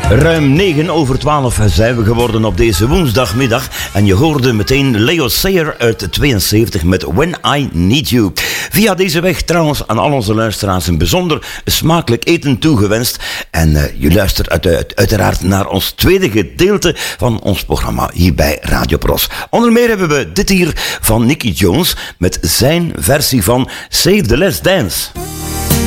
Ruim 9:12 zijn we geworden op deze woensdagmiddag. En je hoorde meteen Leo Sayer uit 72 met When I Need You. Via deze weg trouwens aan al onze luisteraars een bijzonder smakelijk eten toegewenst. En je luistert uiteraard naar ons tweede gedeelte van ons programma hier bij Radio Pros. Onder meer hebben we dit hier van Nicky Jones met zijn versie van Save the Last Dance.